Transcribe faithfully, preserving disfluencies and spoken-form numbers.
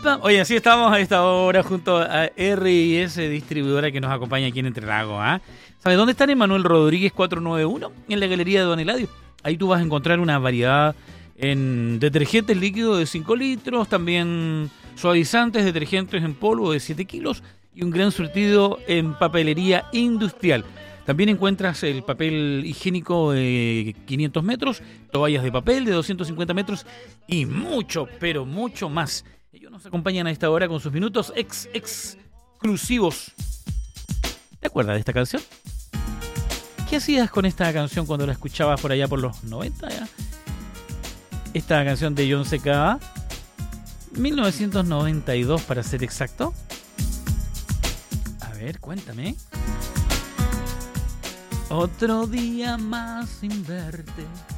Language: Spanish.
pam. Oye, así estamos a esta hora junto a R y S Distribuidora que nos acompaña aquí en Entre Lagos. ¿eh? ¿Sabes dónde están? En Manuel Rodríguez cuatrocientos noventa y uno, en la galería de Don Eladio. Ahí tú vas a encontrar una variedad en detergentes líquidos de cinco litros, también suavizantes, detergentes en polvo de siete kilos y un gran surtido en papelería industrial. También encuentras el papel higiénico de quinientos metros, toallas de papel de doscientos cincuenta metros y mucho, pero mucho más. Ellos nos acompañan a esta hora con sus minutos ex exclusivos. ¿Te acuerdas de esta canción? ¿Qué hacías con esta canción cuando la escuchabas por allá por los noventa? ¿ya? Esta canción de John C K mil novecientos noventa y dos para ser exacto. A ver, cuéntame. Otro día más sin verte.